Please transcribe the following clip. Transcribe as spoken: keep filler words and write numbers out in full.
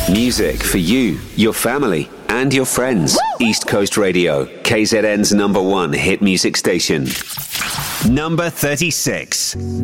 Music for you, your family, and your friends. Woo! East Coast Radio, K Z N's number one hit music station. Number thirty-six.